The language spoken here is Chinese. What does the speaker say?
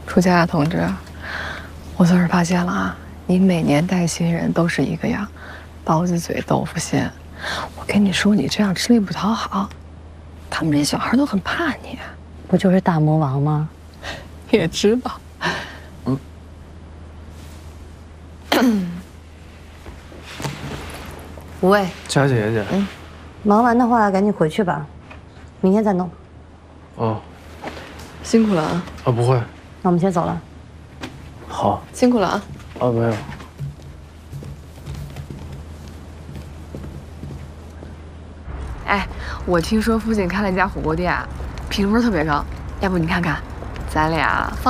楚佳佳同志，我算是发现了啊，你每年带新人都是一个样，刀子嘴豆腐心。我跟你说，你这样吃力不讨好，他们这些小孩都很怕你。 不就是大魔王吗？ 也知道。 五位， 佳姐姐， 忙完的话赶紧回去吧，明天再弄。 哦， 辛苦了啊！ 啊不会， 那我们先走了。 好， 辛苦了啊！ 啊没有。 哎，我听说附近开了一家火锅店，评分特别高，要不你看看，咱俩放。